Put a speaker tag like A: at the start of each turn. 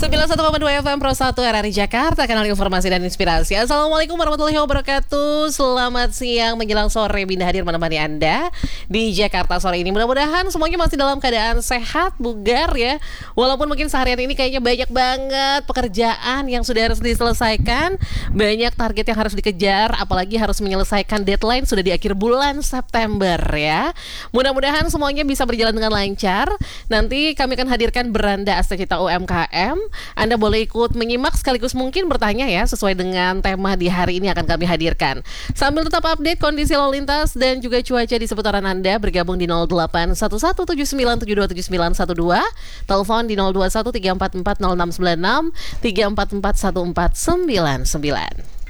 A: 91,2 FM Pro 1 RRI Jakarta, kanal informasi dan inspirasi. Assalamualaikum warahmatullahi wabarakatuh. Selamat siang menjelang sore, Binda hadir menemani Anda di Jakarta sore ini. Mudah-mudahan semuanya masih dalam keadaan sehat, bugar ya. Walaupun mungkin seharian ini kayaknya banyak banget pekerjaan yang sudah harus diselesaikan, banyak target yang harus dikejar, apalagi harus menyelesaikan deadline sudah di akhir bulan September ya. Mudah-mudahan semuanya bisa berjalan dengan lancar. Nanti kami akan hadirkan beranda Astagita UMKM. Anda boleh ikut menyimak sekaligus mungkin bertanya ya, sesuai dengan tema di hari ini akan kami hadirkan. Sambil tetap update kondisi lalu lintas dan juga cuaca di seputaran Anda, bergabung di 081179727912, telepon di 0213440696, 3441499.